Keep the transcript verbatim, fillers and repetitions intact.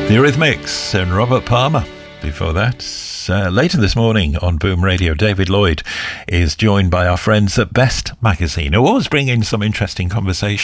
The Eurythmics and Robert Palmer. Before that, uh, later this morning on Boom Radio, David Lloyd is joined by our friends at Best Magazine, who always bring in some interesting conversation.